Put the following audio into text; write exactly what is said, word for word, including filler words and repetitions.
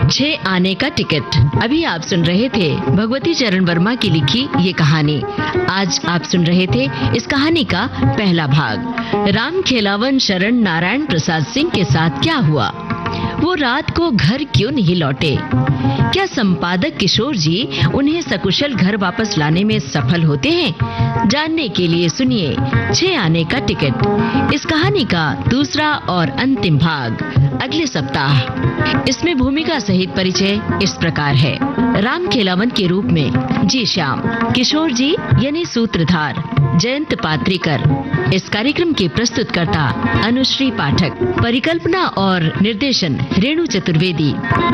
छह आने का टिकट। अभी आप सुन रहे थे भगवती चरण वर्मा की लिखी ये कहानी। आज आप सुन रहे थे इस कहानी का पहला भाग। राम खेलावन शरण नारायण प्रसाद सिंह के साथ क्या हुआ? वो रात को घर क्यों नहीं लौटे? क्या संपादक किशोर जी उन्हें सकुशल घर वापस लाने में सफल होते हैं? जानने के लिए सुनिए छह आने का टिकट। इस कहानी का दूसरा और अंतिम भाग अगले सप्ताह। इसमें भूमिका सहित परिचय इस प्रकार है। राम खेलावन के रूप में जी श्याम, किशोर जी यानी सूत्रधार जयंत पात्रीकर। इस कार्यक्रम के प्रस्तुतकर्ता अनुश्री पाठक, परिकल्पना और निर्देशन रेणु चतुर्वेदी।